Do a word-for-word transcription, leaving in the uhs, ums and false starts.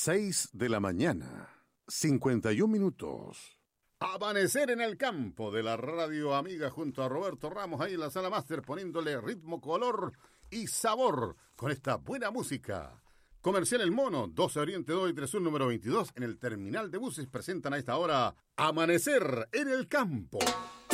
Seis de la mañana, cincuenta y un minutos. Amanecer en el campo de la radio amiga junto a Roberto Ramos ahí en la sala máster poniéndole ritmo, color y sabor con esta buena música. Comercial El Mono, doce Oriente dos y tres Sur número veintidós en el terminal de buses presentan a esta hora Amanecer en el campo.